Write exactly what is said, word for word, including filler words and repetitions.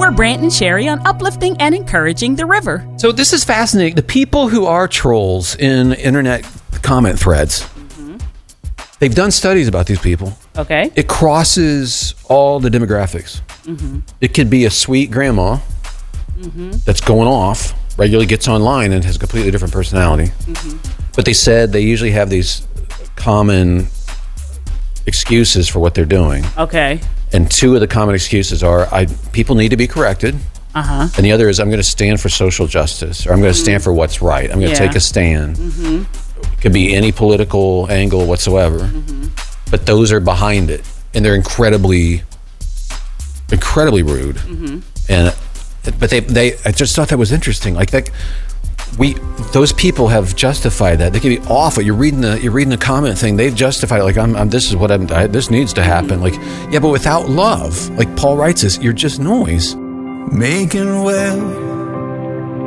We're Brant and Sherry on uplifting and encouraging the river. So this is fascinating. The people who are trolls in internet comment threads, mm-hmm. they've done studies about these people. Okay. It crosses all the demographics. Mm-hmm. It could be a sweet grandma mm-hmm. that's going off, regularly gets online and has a completely different personality. Mm-hmm. But they said they usually have these common excuses for what they're doing. Okay. And two of the common excuses are I people need to be corrected. Uh-huh. And the other is I'm going to stand for social justice, or I'm going to mm-hmm. stand for what's right. I'm going to yeah. take a stand. Mm-hmm. It could be any political angle whatsoever. Mm-hmm. But those are behind it. And they're incredibly, incredibly rude. Mm-hmm. And but they they I just thought that was interesting. Like that we those people have justified that. They can be awful. You're reading the you're reading the comment thing. They've justified it. Like I'm, I'm this is what I'm. I, this needs to happen. Like yeah, but without love, like Paul writes this, you're just noise. Making well